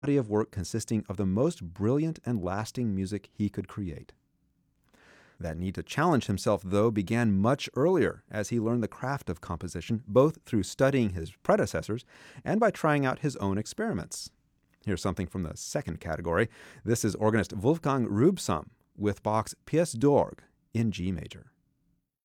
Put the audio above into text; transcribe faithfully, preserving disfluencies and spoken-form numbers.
body of work consisting of the most brilliant and lasting music he could create. That need to challenge himself, though, began much earlier as he learned the craft of composition, both through studying his predecessors and by trying out his own experiments. Here's something from the second category. This is organist Wolfgang Rübsam with Bach's Pièce d'Orgue in G major.